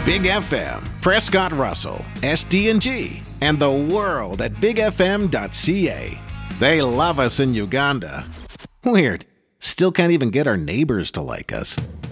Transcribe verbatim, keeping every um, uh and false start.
Big F M, Prescott Russell, S D and G, and the world at big f m dot c a. They love us in Uganda. Weird. Still can't even get our neighbors to like us.